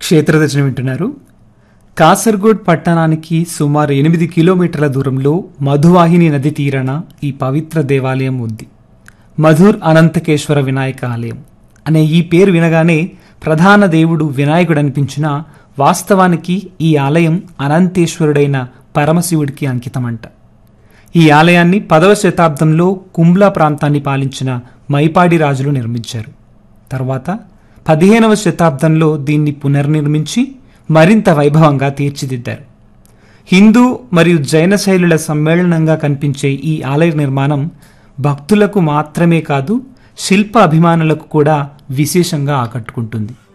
క్షేత్రదర్శనం వింటున్నారు. కాసర్గోడ్ పట్టణానికి సుమారు 8 కిలోమీటర్ల దూరంలో మధువాహిని నది తీరాన ఈ పవిత్ర దేవాలయం ఉంది. మధుర్ అనంతకేశ్వర వినాయక ఆలయం అనే ఈ పేరు వినగానే ప్రధాన దేవుడు వినాయకుడు అనిపించినా వాస్తవానికి ఈ ఆలయం అనంతేశ్వరుడైన పరమశివుడికి అంకితమంట. ఈ ఆలయాన్ని 10వ శతాబ్దంలో కుంబ్లా ప్రాంతాన్ని పాలించిన మైపాడి రాజులు నిర్మించారు. తర్వాత 15వ శతాబ్దంలో దీన్ని పునర్నిర్మించి మరింత వైభవంగా తీర్చిదిద్దారు. హిందూ మరియు జైన శైలుల సమ్మేళనంగా కనిపించే ఈ ఆలయ నిర్మాణం భక్తులకు మాత్రమే కాదు, శిల్ప అభిమానులకు కూడా విశేషంగా ఆకట్టుకుంటుంది.